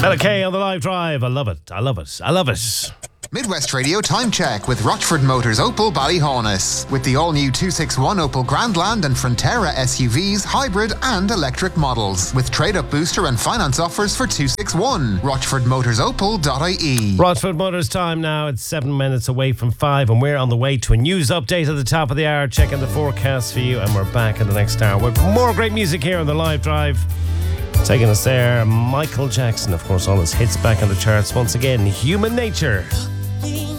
Mela K on the live drive. I love it. I love it. I love it. Midwest Radio time check with Rochford Motors Opel Ballyhaunis. With the all-new 261 Opel Grandland and Frontera SUVs, hybrid and electric models. With trade-up booster and finance offers for 261. RochfordMotorsOpel.ie. Rochford Motors time now. It's 7 minutes away from 5 and we're on the way to a news update at the top of the hour. Checking the forecast for you and we're back in the next hour with more great music here on the live drive. Taking us there, Michael Jackson, of course, all his hits back on the charts once again. Human Nature.